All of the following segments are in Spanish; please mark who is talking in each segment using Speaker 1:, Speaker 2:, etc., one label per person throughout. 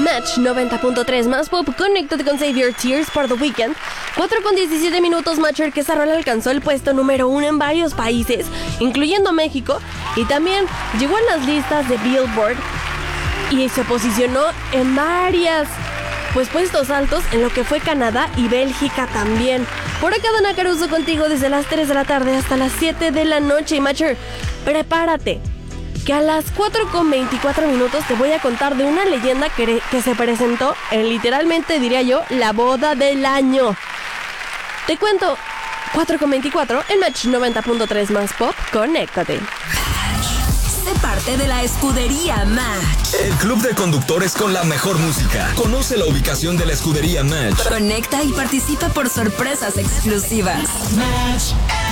Speaker 1: Match 90.3 más pop, conéctate con Save Your Tears por The Weeknd. 4:17 minutos, Matcher, que esa rola alcanzó el puesto número 1 en varios países, incluyendo México, y también llegó en las listas de Billboard y se posicionó en varias puestos altos en lo que fue Canadá y Bélgica también. Por acá Dana Caruso contigo desde las 3 de la tarde hasta las 7 de la noche. Y Matcher, prepárate, que a las 4:24 minutos te voy a contar de una leyenda que se presentó en, literalmente diría yo, la boda del año. Te cuento 4:24 en Match 90.3 más pop, conéctate.
Speaker 2: Sé parte de la escudería Match.
Speaker 3: El club de conductores con la mejor música. Conoce la ubicación de la escudería Match.
Speaker 2: Conecta y participa por sorpresas exclusivas.
Speaker 3: Match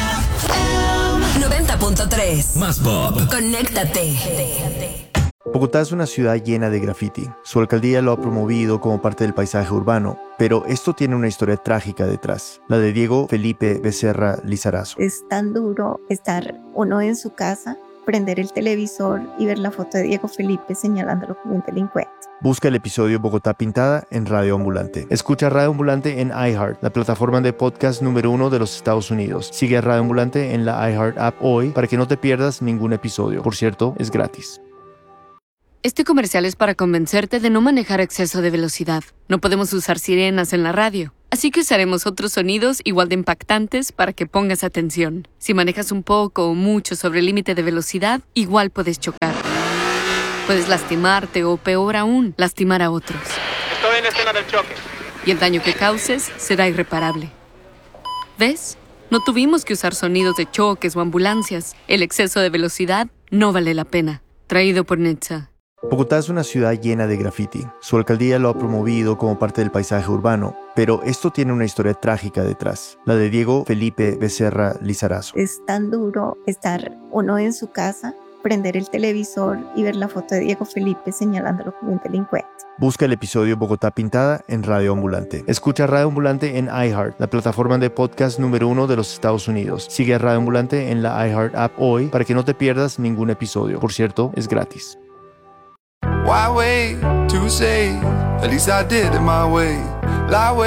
Speaker 2: 90.3
Speaker 3: más pop.
Speaker 2: Conéctate.
Speaker 4: Bogotá es una ciudad llena de graffiti. Su alcaldía lo ha promovido como parte del paisaje urbano, pero esto tiene una historia trágica detrás, la de Diego Felipe Becerra Lizarazo.
Speaker 5: Es tan duro estar uno en su casa, prender el televisor y ver la foto de Diego Felipe señalándolo como un delincuente.
Speaker 4: Busca el episodio Bogotá Pintada en Radio Ambulante. Escucha Radio Ambulante en iHeart, la plataforma de podcast número 1 de los Estados Unidos. Sigue a Radio Ambulante en la iHeart app hoy para que no te pierdas ningún episodio. Por cierto, es gratis.
Speaker 6: Este comercial es para convencerte de no manejar a exceso de velocidad. No podemos usar sirenas en la radio, así que usaremos otros sonidos igual de impactantes para que pongas atención. Si manejas un poco o mucho sobre el límite de velocidad, igual puedes chocar. Puedes lastimarte o, peor aún, lastimar a otros.
Speaker 7: Estoy en escena del choque.
Speaker 6: Y el daño que causes será irreparable. ¿Ves? No tuvimos que usar sonidos de choques o ambulancias. El exceso de velocidad no vale la pena. Traído por Netza.
Speaker 4: Bogotá es una ciudad llena de graffiti. Su alcaldía lo ha promovido como parte del paisaje urbano, pero esto tiene una historia trágica detrás, la de Diego Felipe Becerra Lizarazo.
Speaker 5: Es tan duro estar uno en su casa, prender el televisor y ver la foto de Diego Felipe señalándolo como un delincuente.
Speaker 4: Busca el episodio Bogotá Pintada en Radio Ambulante. Escucha Radio Ambulante en iHeart, la plataforma de podcast número 1 de los Estados Unidos. Sigue a Radio Ambulante en la iHeart app hoy para que no te pierdas ningún episodio. Por cierto, es gratis.
Speaker 8: Why wait to say? At least I did it my way. Lie